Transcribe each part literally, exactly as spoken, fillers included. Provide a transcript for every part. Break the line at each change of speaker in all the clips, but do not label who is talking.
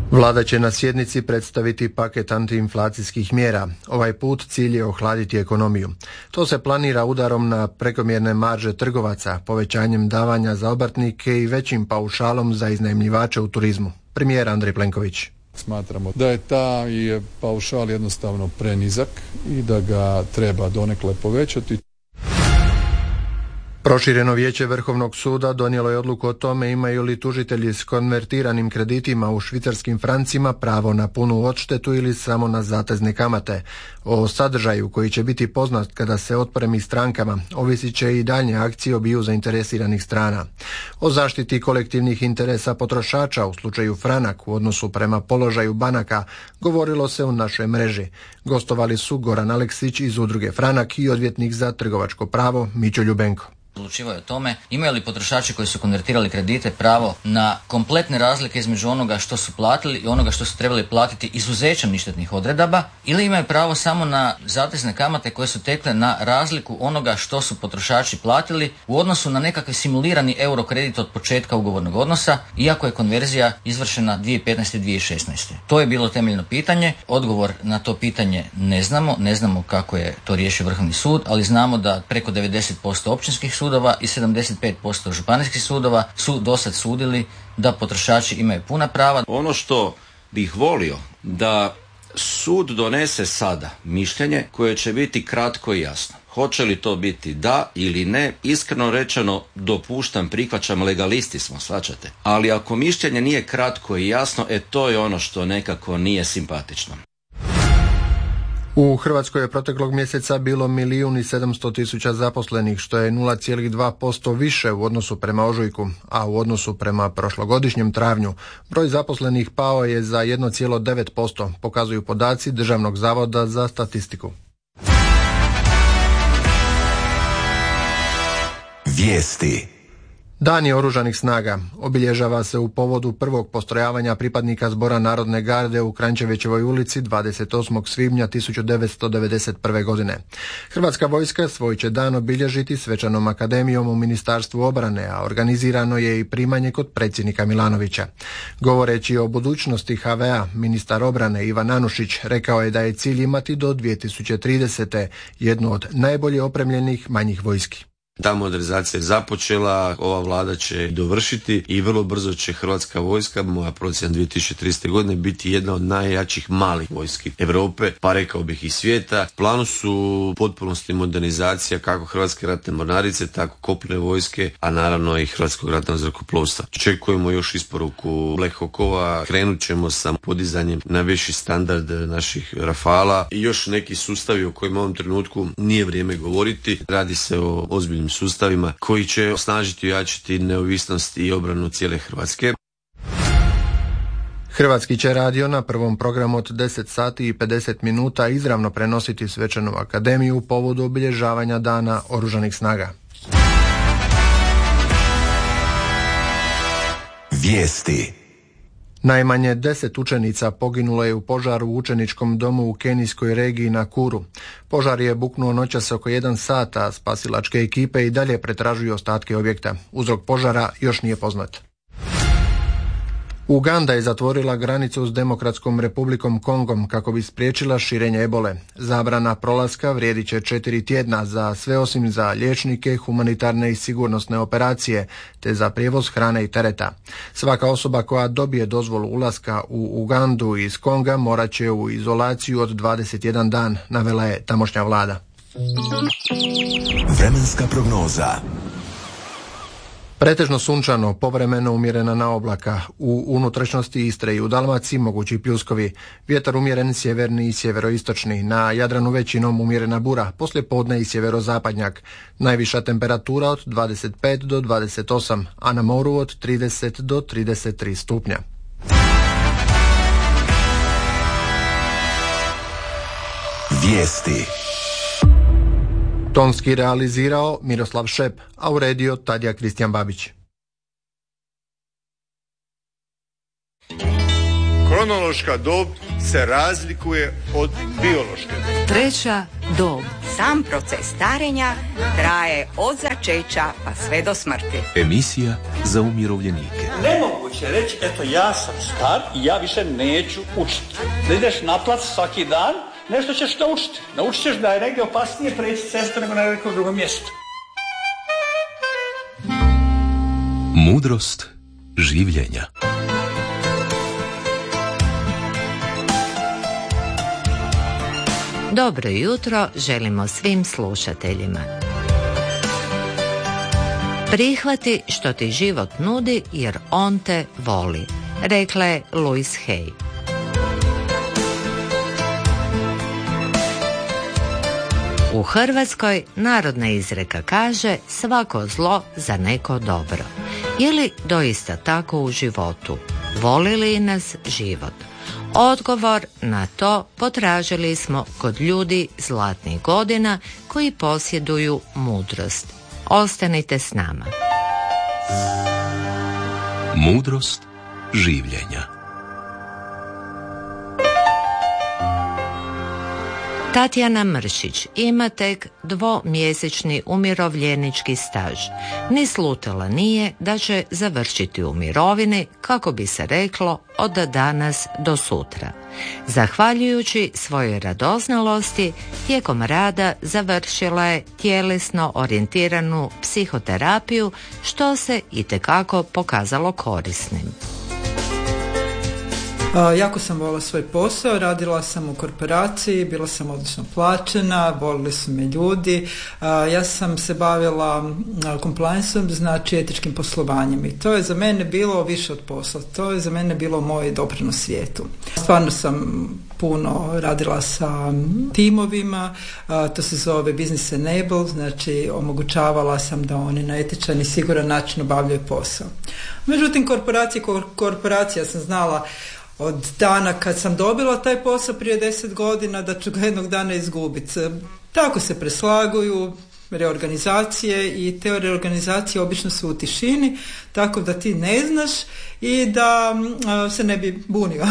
Vlada će na sjednici predstaviti paket antiinflacijskih mjera. Ovaj put cilj je ohladiti ekonomiju. To se planira udarom na prekomjerne marže trgovaca, povećanjem davanja za obrtnike i većim paušalom za iznajmljivače u turizmu. Premijer Andrej Plenković.
Smatramo da je taj paušal jednostavno prenizak i da ga treba donekle povećati.
Prošireno vijeće Vrhovnog suda donijelo je odluku o tome imaju li tužitelji s konvertiranim kreditima u švicarskim francima pravo na punu odštetu ili samo na zatezne kamate. O sadržaju koji će biti poznat kada se otpremi strankama ovisit će i daljnje akcije obiju zainteresiranih strana. O zaštiti kolektivnih interesa potrošača u slučaju Franak u odnosu prema položaju banaka govorilo se u našoj mreži. Gostovali su Goran Aleksić iz udruge Franak i odvjetnik za trgovačko pravo Mićo Ljubenko.
Odlučivaju o tome imaju li potrošači koji su konvertirali kredite pravo na kompletne razlike između onoga što su platili i onoga što su trebali platiti izuzećem ništetnih odredaba, ili imaju pravo samo na zatezne kamate koje su tekle na razliku onoga što su potrošači platili u odnosu na nekakvi simulirani euro kredit od početka ugovornog odnosa, iako je konverzija izvršena dvije tisuće petnaeste i dvije tisuće šesnaeste. To je bilo temeljno pitanje. Odgovor na to pitanje ne znamo, ne znamo kako je to riješio Vrhovni sud, ali znamo da preko devedeset posto općinskih sudova i sedamdeset pet posto županijskih sudova su dosad sudili da potrošači imaju puna prava.
Ono što bih volio da sud donese sada mišljenje koje će biti kratko i jasno. Hoće li to biti da ili ne, iskreno rečeno dopuštam, prihvaćam, legalisti smo, shvaćate. Ali ako mišljenje nije kratko i jasno, e to je ono što nekako nije simpatično.
U Hrvatskoj je proteklog mjeseca bilo milijun i sedamsto tisuća zaposlenih, što je nula zarez dva posto više u odnosu prema ožujku, a u odnosu prema prošlogodišnjem travnju broj zaposlenih pao je za jedan zarez devet posto, pokazuju podaci Državnog zavoda za statistiku.
Vijesti.
Dani oružanih snaga obilježava se u povodu prvog postrojavanja pripadnika Zbora Narodne garde u Kranjčevićevoj ulici dvadeset osmog svibnja tisuću devetsto devedeset prve. godine. Hrvatska vojska svoj će dan obilježiti svečanom akademijom u Ministarstvu obrane, a organizirano je i primanje kod predsjednika Milanovića. Govoreći o budućnosti ha ve a, ministar obrane Ivan Anušić rekao je da je cilj imati do dvije tisuće tridesete. jednu od najbolje opremljenih manjih vojski.
Ta modernizacija je započela, ova vlada će dovršiti i vrlo brzo će Hrvatska vojska, moja procjena dvije tisuće tridesete. godine, biti jedna od najjačih malih vojski Europe, pa rekao bih i svijeta. U planu su u potpunosti modernizacija kako Hrvatske ratne mornarice, tako kopnene vojske, a naravno i Hrvatskog ratnog zrakoplovstva. Očekujemo još isporuku Black Hawkova, krenut ćemo sa podizanjem na viši standard naših Rafala i još neki sustavi o kojima u ovom trenutku nije vrijeme govoriti. Radi se o ozbiljnim sustavima koji će osnažiti i ojačati neovisnost i obranu cijele Hrvatske.
Hrvatski će radio na prvom programu od deset sati i pedeset minuta izravno prenositi svečanu akademiju u povodu obilježavanja Dana oružanih snaga.
Vijesti.
Najmanje deset učenica poginulo je u požaru u učeničkom domu u kenijskoj regiji Nakuru. Požar je buknuo noćas oko jedan sat, a spasilačke ekipe i dalje pretražuju ostatke objekta. Uzrok požara još nije poznat. Uganda je zatvorila granicu s Demokratskom republikom Kongom kako bi spriječila širenje ebole. Zabrana prolaska vrijedit će četiri tjedna za sve osim za liječnike, humanitarne i sigurnosne operacije, te za prijevoz hrane i tereta. Svaka osoba koja dobije dozvolu ulaska u Ugandu iz Konga morat će u izolaciju od dvadeset jedan dan, navela je tamošnja vlada.
Vremenska prognoza.
Pretežno sunčano, povremeno umjerena na oblaka. U unutrašnjosti Istre i u Dalmaciji mogući pljuskovi. Vjetar umjeren sjeverni i sjeveroistočni. Na Jadranu većinom umjerena bura, poslijepodne i sjeverozapadnjak. Najviša temperatura od dvadeset pet do dvadeset osam, a na moru od trideset do trideset tri stupnja.
Vijesti.
Tonski realizirao Miroslav Šep, a uredio Tadija Kristijan Babić.
Kronološka dob se razlikuje od biološke.
Treća dob.
Sam proces starenja traje od začeća pa sve do smrti.
Emisija za umirovljenike.
Nemoguće reći, eto ja sam star i ja više neću učiti. Da ideš na plac svaki dan, nešto ćeš naučiti. Naučit ćeš da je negdje opasnije preći cestu nego na nekom drugom mjestu.
Mudrost življenja.
Dobro jutro želimo svim slušateljima. Prihvati što ti život nudi jer on te voli, rekla je Louise Hay. U Hrvatskoj narodna izreka kaže svako zlo za neko dobro. Je li doista tako u životu? Voli li nas život? Odgovor na to potražili smo kod ljudi zlatnih godina koji posjeduju mudrost. Ostanite s nama.
Mudrost življenja.
Tatjana Mršić ima tek dvomjesečni umirovljenički staž. Ni slutila nije da će završiti u mirovini, kako bi se reklo, od danas do sutra. Zahvaljujući svojoj radoznalosti, tijekom rada završila je tjelesno orijentiranu psihoterapiju, što se itekako pokazalo korisnim.
Uh, jako sam volila svoj posao, radila sam u korporaciji, bila sam odlično plaćena, volili su me ljudi. Uh, ja sam se bavila uh, compliance-om, znači etičkim poslovanjem, i to je za mene bilo više od posla, to je za mene bilo moj doprinos svijetu. Stvarno sam puno radila sa timovima, uh, to se zove business enable, znači omogućavala sam da oni na etičan i siguran način obavljaju posao. Međutim, korporacija, kor- korporacija sam znala od dana kad sam dobila taj posao prije deset godina da ću ga jednog dana izgubiti. Tako se preslaguju reorganizacije i te reorganizacije obično su u tišini, tako da ti ne znaš i da uh, se ne bi bunio.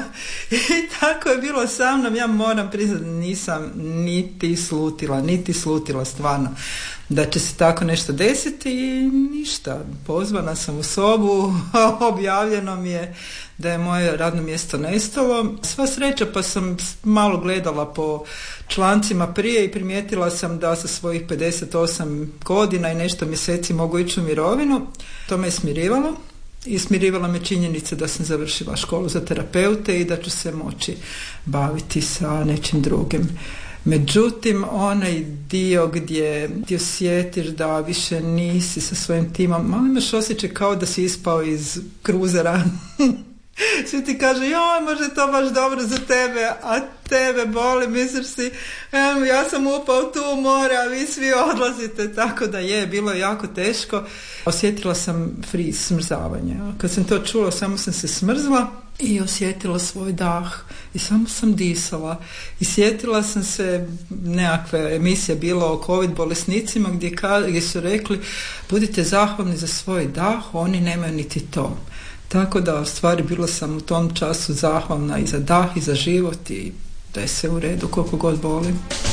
I tako je bilo sa mnom, ja moram priznati, nisam niti slutila, niti slutila stvarno da će se tako nešto desiti i ništa. Pozvana sam u sobu, objavljeno mi je da je moje radno mjesto nestalo. Sva sreća, pa sam malo gledala po člancima prije i primijetila sam da sa svojih pedeset osam godina i nešto mjeseci mogu ići u mirovinu. To me je smirivalo i smirivala me činjenica da sam završila školu za terapeute i da ću se moći baviti sa nečim drugim. Međutim, onaj dio gdje ti osjetiš da više nisi sa svojim timom, malo imaš osjećaj kao da si ispao iz kruzera. Svi ti kaže, joj, može to baš dobro za tebe, a tebe boli, misliš si, em, ja sam upao tu u more, a vi svi odlazite, tako da je, bilo je jako teško. Osjetila sam friz, smrzavanje. Kad sam to čula, samo sam se smrzla i osjetila svoj dah i samo sam disala i sjetila sam se, nekakve emisije bilo o covid bolesnicima gdje, gdje su rekli budite zahvalni za svoj dah, oni nemaju niti to. Tako da u stvari bila sam u tom času zahvalna i za dah i za život i da je sve u redu koliko god boli.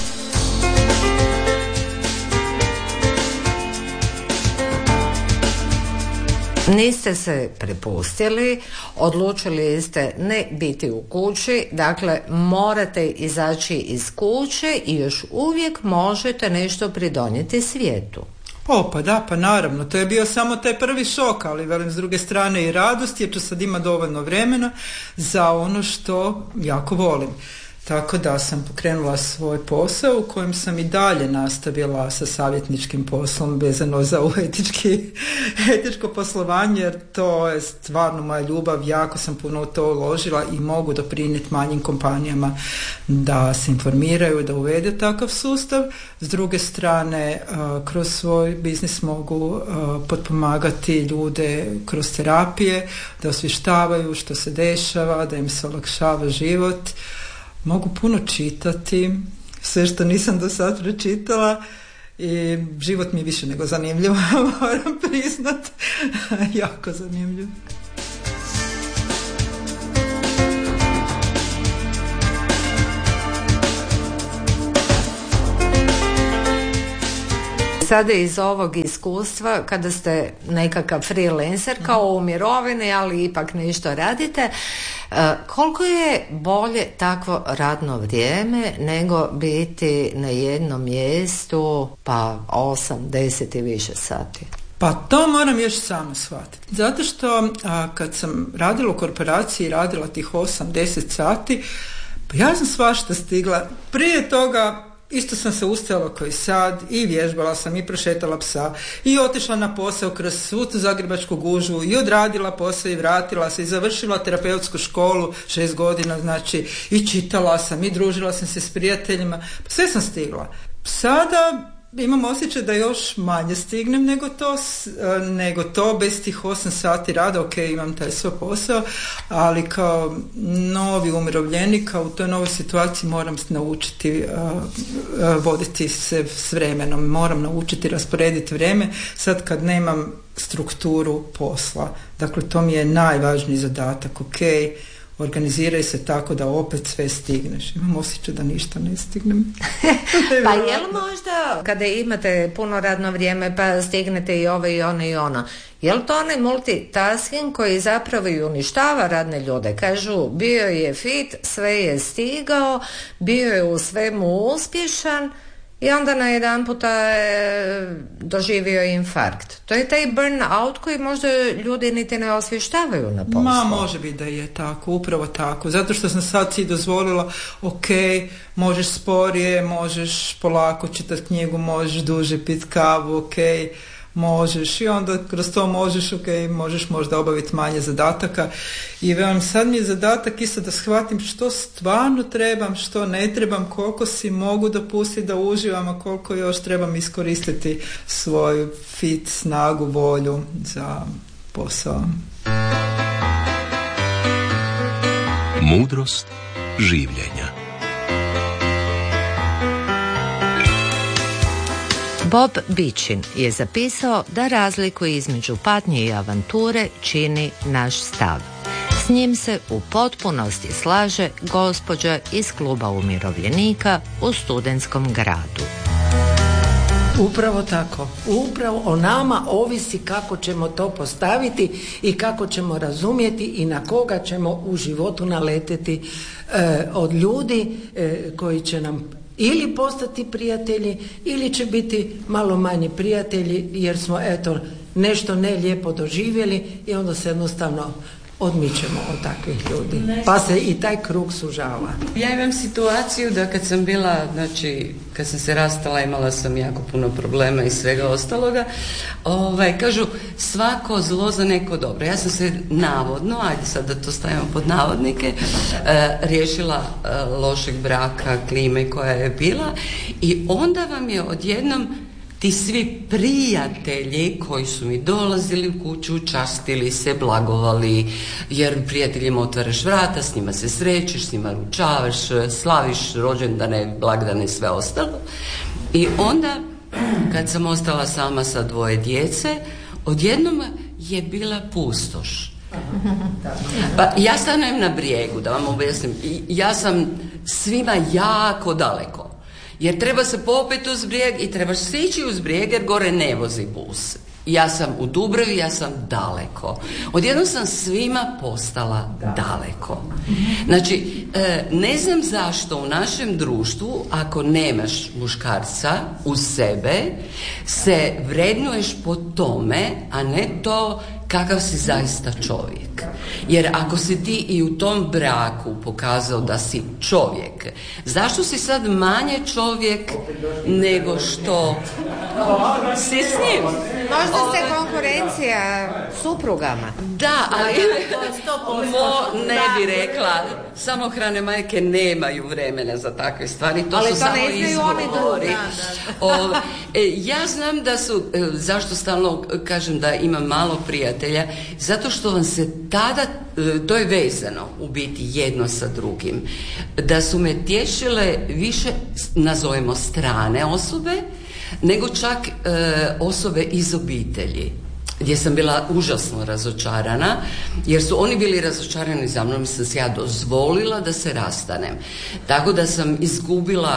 Niste se prepustili, odlučili ste ne biti u kući, dakle morate izaći iz kuće i još uvijek možete nešto pridonijeti svijetu.
O, pa da, pa naravno, to je bio samo taj prvi šok, ali velim s druge strane i radost, jer ću sad ima dovoljno vremena za ono što jako volim. Tako da sam pokrenula svoj posao u kojem sam i dalje nastavila sa savjetničkim poslom vezano za etički, etičko poslovanje, jer to je stvarno moja ljubav, jako sam puno u to uložila i mogu doprinijeti manjim kompanijama da se informiraju, da uvede takav sustav. S druge strane, kroz svoj biznis mogu potpomagati ljude kroz terapije, da osvještavaju što se dešava, da im se olakšava život. Mogu puno čitati, sve što nisam do sad pročitala i život mi je više nego zanimljiv, moram priznat, jako zanimljiv.
Sada iz ovog iskustva, kada ste nekakav freelancer, kao u mirovini, ali ipak nešto radite, koliko je bolje takvo radno vrijeme nego biti na jednom mjestu pa osam, deset i više sati?
Pa to moram još sama shvatiti. Zato što a, kad sam radila u korporaciji, radila tih osam, deset sati, pa ja sam svašta stigla. Prije toga isto sam se ustajala koji sad i vježbala sam i prošetala psa i otišla na posao kroz svu zagrebačku gužvu i odradila posao i vratila se i završila terapeutsku školu šest godina, znači i čitala sam i družila sam se s prijateljima, pa sve sam stigla. Sada imam osjećaj da još manje stignem nego to, nego to bez tih osam sati rada. Ok, imam taj svoj posao, ali kao novi umirovljenik u toj novoj situaciji moram naučiti uh, uh, voditi se s vremenom, moram naučiti rasporediti vrijeme sad kad nemam strukturu posla. Dakle, to mi je najvažniji zadatak. Ok, organiziraj se tako da opet sve stigneš. Imam osjećaj da ništa ne stignem.
Pa je li možda kada imate puno radno vrijeme pa stignete i ovo i ono i ono, je li to onaj multitasking koji zapravo i uništava radne ljude? Kažu, bio je fit, sve je stigao, bio je u svemu uspješan i onda na jedan puta je doživio infarkt. To je taj burnout koji možda ljudi niti ne osvještavaju na poslu.
Ma, može biti da je tako, upravo tako. Zato što sam sad si dozvolila, ok, možeš sporije, možeš polako čitati knjigu, možeš duže pit kavu, ok, možeš i onda kroz to možeš, ok, možeš možda obaviti manje zadataka i velim, sad mi je zadatak isto da shvatim što stvarno trebam, što ne trebam, koliko si mogu dopustiti da uživam, a koliko još trebam iskoristiti svoju fit, snagu, volju za posao.
Mudrost življenja.
Bob Beechin je zapisao da razliku između patnje i avanture čini naš stav. S njim se u potpunosti slaže gospođa iz kluba umirovljenika u Studentskom gradu.
Upravo tako. Upravo o nama ovisi kako ćemo to postaviti i kako ćemo razumjeti i na koga ćemo u životu naleteti e, od ljudi e, koji će nam ili postati prijatelji ili će biti malo manji prijatelji jer smo eto nešto ne lijepo doživjeli i onda se jednostavno odmičemo od takvih ljudi. Pa se i taj krug sužava.
Ja imam situaciju da kad sam bila, znači kad sam se rastala imala sam jako puno problema i svega ostaloga. Ovaj, kažu svako zlo za neko dobro. Ja sam se navodno, ajde sad da to stavimo pod navodnike, e, riješila e, lošeg braka, klime koja je bila i onda vam je odjednom ti svi prijatelji koji su mi dolazili u kuću, častili se, blagovali, jer prijateljima otvaraš vrata, s njima se srećeš, s njima ručavaš, slaviš rođendane, blagdane i sve ostalo. I onda, kad sam ostala sama sa dvoje djece, odjednom je bila pustoš. Pa ja stanujem na brijegu, da vam objasnim. Ja sam svima jako daleko. Jer treba se popeti uz brijeg i trebaš sići uz brijeg jer gore ne vozi bus. Ja sam u Dubravi, ja sam daleko. Odjednom sam svima postala daleko. Znači, ne znam zašto u našem društvu, ako nemaš muškarca uz sebe, se vrednuješ po tome, a ne to kakav si zaista čovjek. Jer ako si ti i u tom braku pokazao da si čovjek, zašto si sad manje čovjek nego što si s njim?
Možda ste konkurencija suprugama.
Da, ali mo, ne bi rekla, samohrane majke nemaju vremena za takve stvari, to
ali
su
to
samo
izgovori.
O, e, ja znam da su, e, zašto stalno kažem da imam malo prijatelja, zato što vam se tada, e, to je vezano u biti jedno sa drugim, da su me tješile više, nazovemo strane osobe, nego čak e, osobe iz obitelji, gdje sam bila užasno razočarana, jer su oni bili razočarani za mnom, sam se ja dozvolila da se rastanem. Tako da sam izgubila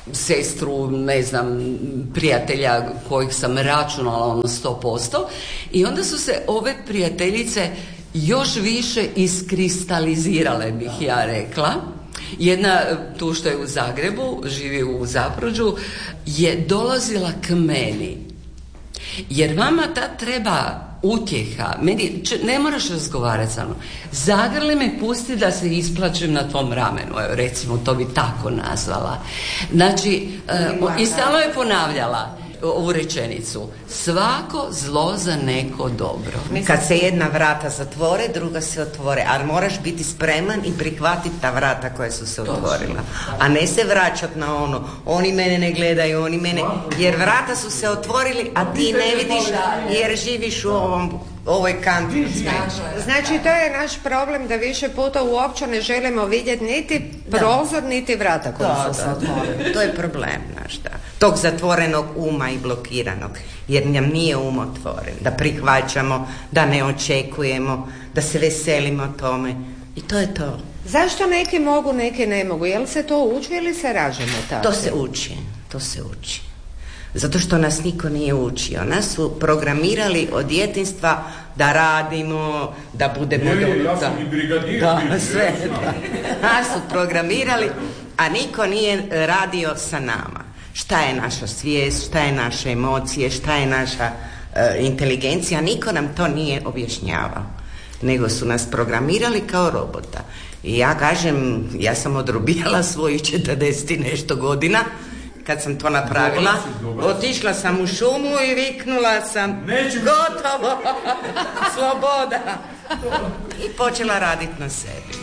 sestru, ne znam, prijatelja kojih sam računala ono sto posto i onda su se ove prijateljice još više iskristalizirale, bih ja rekla. Jedna, tu što je u Zagrebu, živi u Zapruđu, je dolazila k meni. Jer vama ta treba utjeha. Meni, ne moraš razgovarati sa mnom. Zagrli me, pusti da se isplačem na tvom ramenu. Evo, recimo, to bi tako nazvala. Znači, uh, i stalno je ponavljala ovu rečenicu. Svako zlo za neko dobro.
Kad se jedna vrata zatvore, druga se otvore, ali moraš biti spreman i prihvatiti ta vrata koja su se otvorila. A ne se vraćati na ono, oni mene ne gledaju, oni mene, jer vrata su se otvorili, a ti ne vidiš jer živiš u ovom ovoj kanti.
Znači to je naš problem da više puta uopće ne želimo vidjeti niti prozor, niti vrata koja su se otvorili.
To je problem naš, da. Tog zatvorenog uma i blokiranog, jer nam nije um otvoren, da prihvaćamo, da ne očekujemo, da se veselimo tome i to je to.
Zašto neki mogu, neki ne mogu? Je li se to uči ili se rađamo tako?
To se uči, to se uči. Zato što nas niko nije učio. Nas su programirali od djetinjstva da radimo, da budemo...
Je, je, ja sam i brigadir.
Da, sve. Da. Nas su programirali, a niko nije radio sa nama. Šta je naša svijest, šta je naše emocije, šta je naša uh, inteligencija, niko nam to nije objašnjavao. Nego su nas programirali kao robota. I ja kažem, ja sam odrobijala svojih četrdeset i nešto godina. Kad sam to napravila, otišla sam u šumu i viknula sam Neću gotovo, sloboda. I počela raditi na sebi.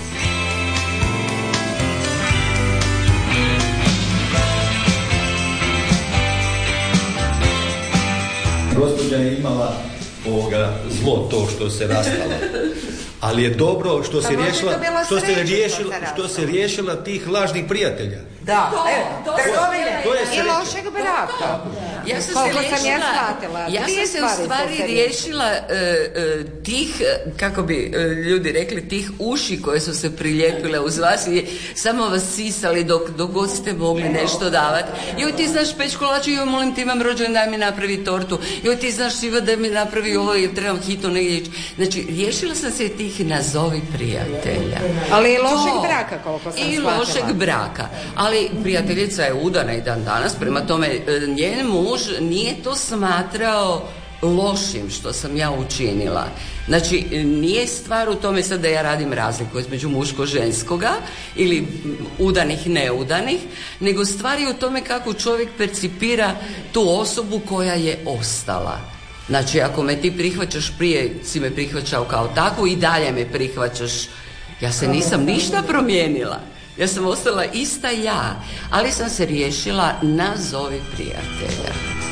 Gospođa je imala ovoga zlo to što se rastala. Ali je dobro što se riješila, što se riješila, što se riješila tih lažnih prijatelja.
Da, evo, trgovine
to je
i lošeg braka.
Ja sam se riješila, sam ja, shvatila, ja sam se u stvari riješila uh, uh, tih, kako bi uh, ljudi rekli, tih uši koje su se prilijepile uz vas i samo vas sisali dok, dok god ste mogli nešto davati. Joj, ti znaš peć kolaču, joj, molim ti imam rođen, daj mi napravi tortu. Joj, ti znaš Siva, da mi napravi ovo jer trebam hitno negdje ići. Znači, riješila sam se tih nazovi prijatelja.
Ali i lošeg to, braka, koliko sam
i
shvatila.
I lošeg braka. Ali prijateljica je udana i dan danas, prema tome njen muž nije to smatrao lošim što sam ja učinila. Znači, nije stvar u tome sad da ja radim razliku između muško-ženskoga ili udanih, neudanih, nego stvar je u tome kako čovjek percipira tu osobu koja je ostala. Znači, ako me ti prihvaćaš prije, si me prihvaćao kao takvu i dalje me prihvaćaš, ja se nisam ništa promijenila. Ja sam ostala ista ja, ali sam se riješila nazovi prijatelja.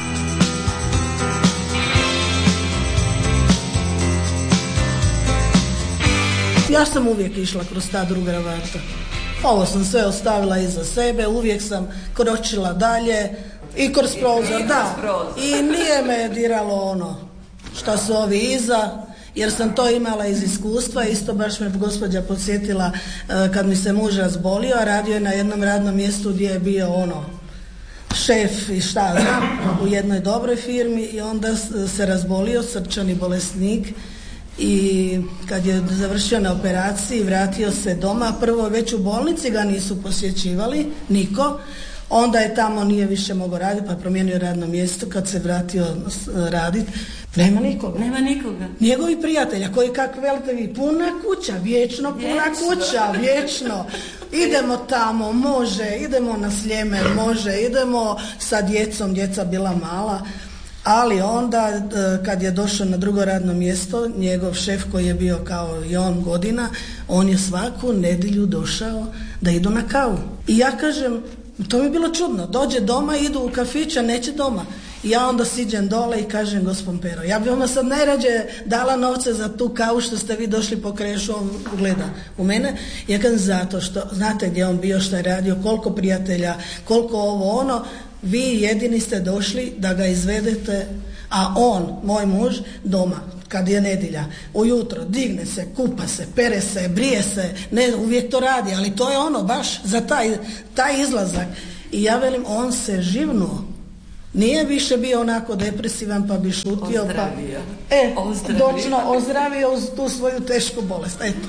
Ja sam uvijek išla kroz ta druga vrata. Ovo sam sve ostavila iza sebe, uvijek sam kročila dalje i kroz prozor, da. I nije me diralo ono što su ovi iza, jer sam to imala iz iskustva. Isto baš me gospođa podsjetila kad mi se muž razbolio, a radio je na jednom radnom mjestu gdje je bio ono šef i šta znam, u jednoj dobroj firmi i onda se razbolio, srčani bolesnik. I kad je završio na operaciji, vratio se doma, prvo već u bolnici ga nisu posjećivali, niko, onda je tamo nije više mogao raditi, pa je promijenio radno mjesto, kad se vratio raditi, nema nikoga.
Nema nikoga.
Njegovi prijatelja, koji kako velite vi, puna kuća, vječno puna vječno. kuća, vječno. Idemo tamo, može, idemo na Sljeme, može, idemo sa djecom, djeca bila mala. Ali onda kad je došao na drugo radno mjesto, njegov šef koji je bio kao i on godina, on je svaku nedjelju došao da idu na kavu. I ja kažem, to mi je bilo čudno, dođe doma, idu u kafić, a neće doma. I ja onda siđem dole i kažem, gospon Pero, ja bi vama sad najrađe dala novce za tu kavu što ste vi došli po krešu, on gleda u mene. Ja kažem, zato što, znate gdje on bio, što je radio, koliko prijatelja, koliko ovo ono, vi jedini ste došli da ga izvedete, a on, moj muž, doma, kad je nedjelja, ujutro digne se, kupa se, pere se, brije se, ne uvijek to radi, ali to je ono baš za taj, taj izlazak. I ja velim, on se živnuo. Nije više bio onako depresivan pa bi šutio.
Ozdravio.
Pa, e,
ozdravio.
Točno, ozdravio uz tu svoju tešku bolest. Eto.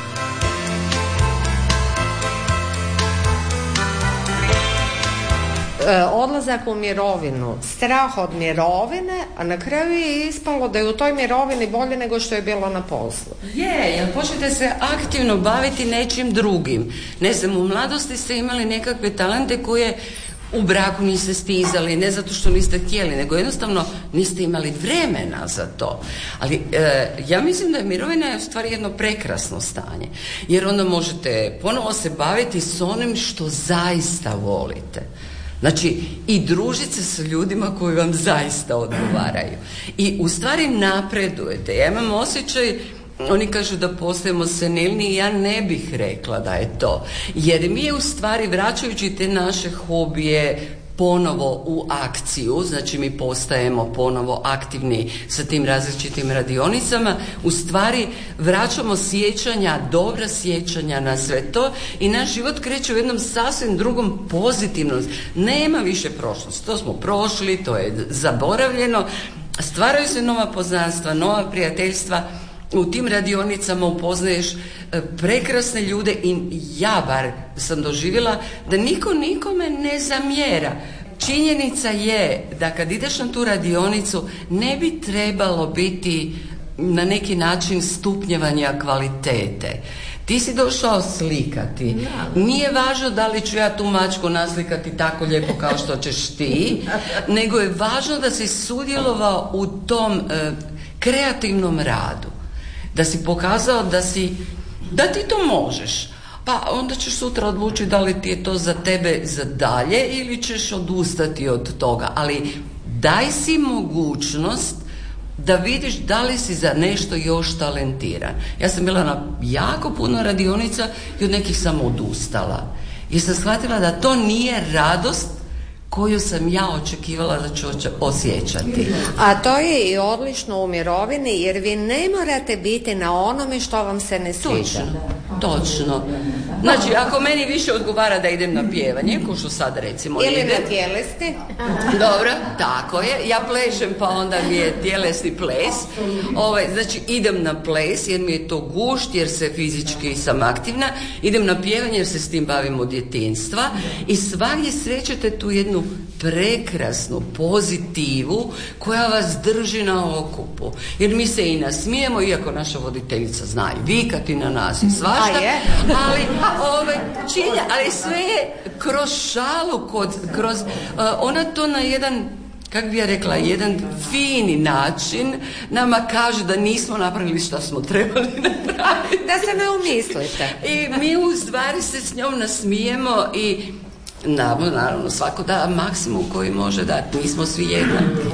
Odlazak u mirovinu, strah od mirovine, a na kraju je ispalo da je u toj mirovini bolje nego što je bilo na poslu.
Je, jer počnete se aktivno baviti nečim drugim. Ne znam, u mladosti ste imali nekakve talente koje u braku niste stizali, ne zato što niste htjeli, nego jednostavno niste imali vremena za to. Ali e, ja mislim da je mirovina je u stvari jedno prekrasno stanje, jer onda možete ponovo se baviti s onim što zaista volite. Znači, i družiti se s ljudima koji vam zaista odgovaraju. I u stvari napredujete. Ja imam osjećaj, oni kažu da postajemo senilni, ja ne bih rekla da je to. Jer mi je u stvari, vraćajući te naše hobije ponovo u akciju, znači mi postajemo ponovo aktivni sa tim različitim radionicama, u stvari vraćamo sjećanja, dobra sjećanja na sve to i naš život kreće u jednom sasvim drugom pozitivnom. Nema više prošlosti, to smo prošli, to je zaboravljeno, stvaraju se nova poznanstva, nova prijateljstva. U tim radionicama upoznaješ prekrasne ljude i ja bar sam doživjela da niko nikome ne zamjera. Činjenica je da kad ideš na tu radionicu ne bi trebalo biti na neki način stupnjevanja kvalitete. Ti si došao slikati. Nije važno da li ću ja tu mačku naslikati tako lijepo kao što ćeš ti, nego je važno da si sudjelovao u tom e, kreativnom radu. Da si pokazao da si, da ti to možeš. Pa onda ćeš sutra odlučiti da li ti je to za tebe za dalje ili ćeš odustati od toga. Ali daj si mogućnost da vidiš da li si za nešto još talentiran. Ja sam bila na jako puno radionica i od nekih sam odustala. Jer sam shvatila da to nije radost koju sam ja očekivala da ću osjećati.
A to je i odlično u mirovini, jer vi ne morate biti na onome što vam se ne sviđa.
Točno, točno. Znači, ako meni više odgovara da idem na pjevanje, ko što sad recimo
ili
idem.
Ili na tjelesni.
Dobro, tako je. Ja plešem pa onda mi je tjelesni ples. Ovaj, znači, idem na ples jer mi je to gušt, jer se fizički sam aktivna. Idem na pjevanje jer se s tim bavim od djetinjstva. I svagdje srećete tu jednu prekrasnu pozitivu koja vas drži na okupu. Jer mi se i nasmijemo, iako naša voditeljica zna i vikati na nas i svašta, ali, ovaj, činja, ali sve je kroz šalu, kod, kroz, uh, ona to na jedan, kako bi ja rekla, jedan fini način nama kaže da nismo napravili što smo trebali napraviti.
Da se ne umislite.
I mi u stvari se s njom nasmijemo i naravno, naravno svako da maksimum koji može dati, nismo svi jednaki.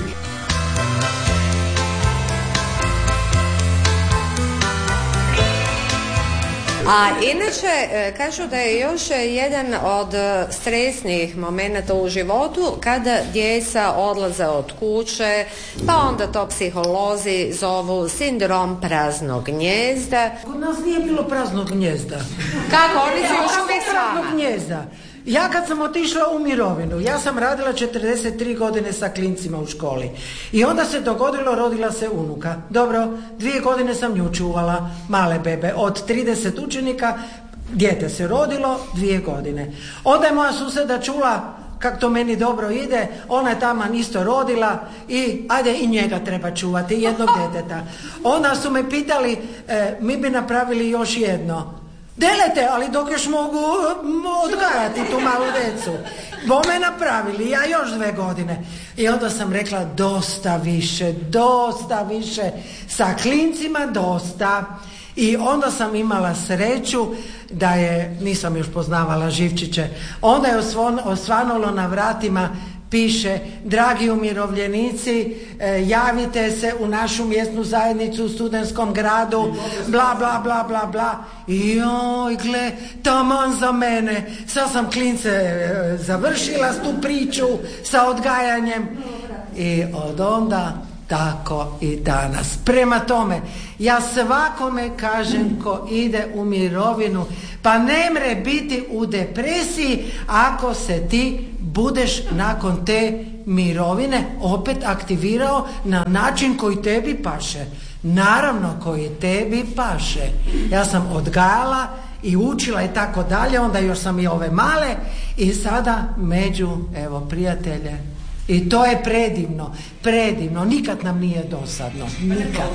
A inače, kažu da je još jedan od stresnijih momenata u životu kada djeca odlaze od kuće, pa onda to psiholozi zovu sindrom praznog gnjezda.
Kod nas nije bilo praznog gnjezda.
Kako? Oni su još uvijek s vama.
Gnjezda. Ja kad sam otišla u mirovinu, ja sam radila četrdeset tri godine sa klincima u školi. I onda se dogodilo, rodila se unuka. Dobro, dvije godine sam nju čuvala, male bebe. Od trideset učenika, dijete se rodilo, dvije godine. Onda je moja susjeda čula kako to meni dobro ide, ona je taman isto rodila i ajde i njega treba čuvati, jednog djeteta. Onda su me pitali, e, mi bi napravili još jedno. Delete, ali dok još mogu odgajati tu malu djecu. Bome napravili, ja još dve godine. I onda sam rekla dosta više, dosta više. Sa klincima dosta. I onda sam imala sreću da je, nisam još poznavala Živčiće, onda je osvanulo na vratima, piše, dragi umirovljenici, e, javite se u našu mjesnu zajednicu u Studentskom gradu, bla, bla, bla, bla, bla. I joj, gle, taman za mene. Sad sam klince e, završila s tu priču sa odgajanjem. I od onda tako i danas. Prema tome, ja svakome kažem ko ide u mirovinu, pa ne mre biti u depresiji ako se ti budeš nakon te mirovine opet aktivirao na način koji tebi paše. Naravno koji tebi paše. Ja sam odgajala i učila i tako dalje, onda još sam i ove male i sada među, evo, prijatelje. I to je predivno, predivno, nikad nam nije dosadno, nikad.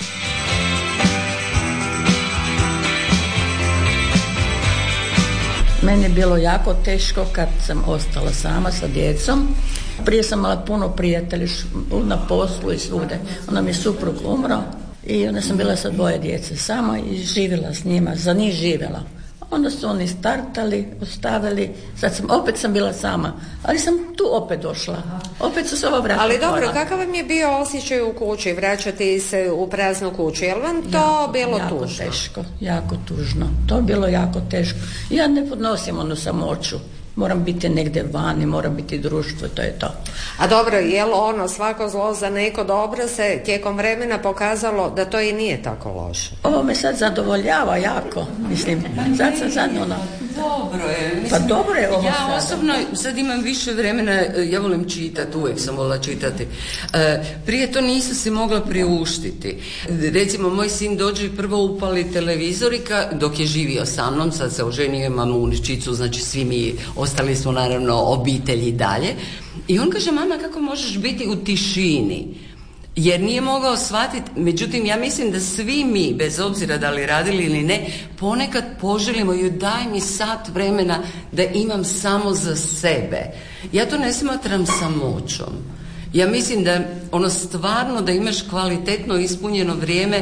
Meni je bilo jako teško kad sam ostala sama sa djecom. Prije sam imala puno prijatelja na poslu i svugdje. Onda mi je suprug umro i onda sam bila sa dvoje djece sama i živjela s njima, za njih živjela. Onda su oni startali, ostavili, sad sam, opet sam bila sama, ali sam tu opet došla, opet su se ovo vratila.
Ali dobro, kakav vam je bio osjećaj u kući, vraćati se u praznu kuću, je li vam to
jako,
bilo
jako
tužno?
Teško, jako tužno, to je bilo jako teško. Ja ne podnosim onu samoću, moram biti negdje vani, moram biti društvo, to je to.
A dobro, je li ono svako zlo za neko dobro se tijekom vremena pokazalo da to i nije tako loše?
Ovo me sad zadovoljava jako, mislim, sad sam sad ono...
Dobro je. Mislim,
pa dobro je ovo
ja
sada.
osobno sad imam više vremena, ja volim čitati, uvijek sam volila čitati. E, prije to nisam si mogla priuštiti. Recimo, moj sin dođe i prvo upali televizor i ka, dok je živio sa mnom, sad se oženio, imam uničicu, znači svi mi ostali smo naravno obitelji i dalje. I on kaže, mama, kako možeš biti u tišini? Jer nije mogao shvatiti, međutim ja mislim da svi mi, bez obzira da li radili ili ne, ponekad poželimo, ju daj mi sat vremena da imam samo za sebe. Ja to ne smatram samoćom. Ja mislim da ono stvarno da imaš kvalitetno ispunjeno vrijeme,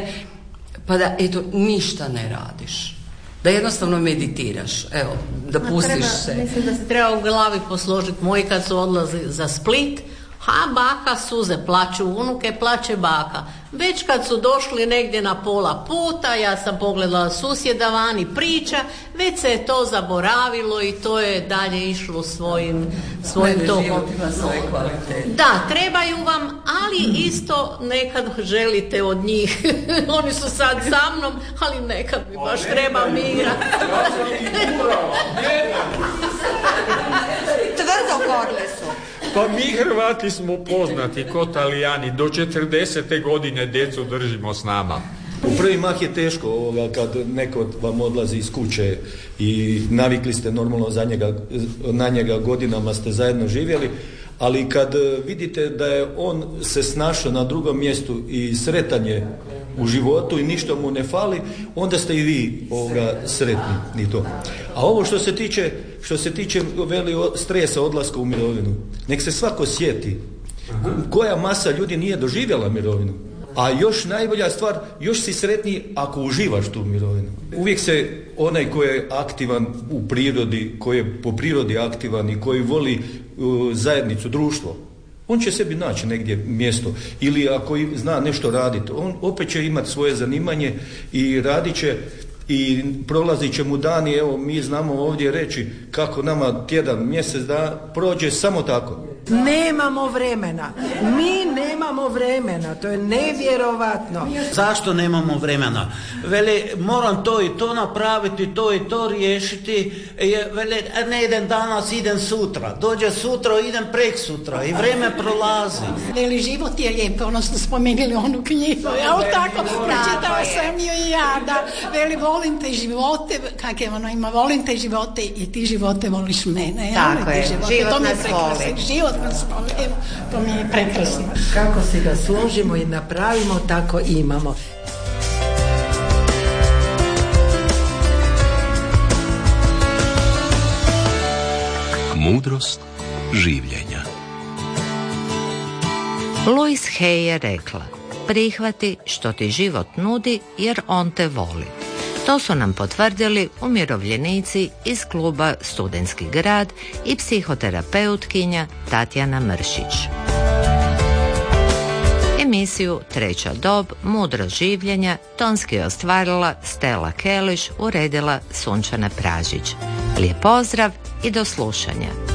pa da eto ništa ne radiš. Da jednostavno meditiraš, evo, da pustiš
treba,
se.
Mislim da se treba u glavi posložiti. Moji kad su odlazi za Split, ha, baka suze, plaću unuke, plaće baka. Već kad su došli negdje na pola puta, ja sam pogledala susjeda vani priča, već se je to zaboravilo i to je dalje išlo svojim, svojim tokom.
Život ima svoje kvalitete.
Da, trebaju vam, ali isto nekad želite od njih. Oni su sad sa mnom, ali nekad mi baš treba mira.
Tvrdo gorle su.
Pa mi Hrvati smo poznati ko Talijani, do četrdesete godine djecu držimo s nama.
U prvi mah je teško ovoga, kad neko vam odlazi iz kuće i navikli ste normalno za njega, na njega, godinama ste zajedno živjeli, ali kad vidite da je on se snašao na drugom mjestu i sretan je u životu i ništa mu ne fali, onda ste i vi ovoga, sretni i to. A ovo što se tiče, što se tiče veli stresa odlaska u mirovinu, nek se svako sjeti koja masa ljudi nije doživjela mirovinu. A još najbolja stvar, još si sretniji ako uživaš tu mirovinu. Uvijek se onaj koji je aktivan u prirodi, koji je po prirodi aktivan i koji voli uh, zajednicu, društvo, on će sebi naći negdje mjesto. Ili ako zna nešto raditi, on opet će imati svoje zanimanje i radit će i prolazit će mu dani. Evo, mi znamo ovdje reći kako nama tjedan, mjesec da prođe samo tako.
Nemamo vremena. Mi nemamo vremena. To je nevjerovatno.
Zašto nemamo vremena? Veli, moram to i to napraviti, to i to riješiti. Veli, ne idem danas, idem sutra. Dođe sutra, idem prek sutra. I vrijeme prolazi.
Veli, život je lijep, ono što spomenuli onu knjigu. Ja, tako, pročitala sam ju i ja. Da, veli, volim te živote, kak je ono ima, volim te živote i ti živote voliš mene. Ja,
tako je,
živote.
život
To
nas
voli. Život nas voli, evo, to mi je prekrasno.
Kako si ga složimo i napravimo, tako imamo.
Mudrost življenja.
Louise Hay je rekla: prihvati što ti život nudi jer on te voli. To su nam potvrdili umirovljenici iz kluba Studentski grad i psihoterapeutkinja Tatjana Mršić. Emisiju Treća dob, mudro življenja tonski je ostvarila Stella Keliš, uredila Sunčana Pražić. Lijep pozdrav i do slušanja.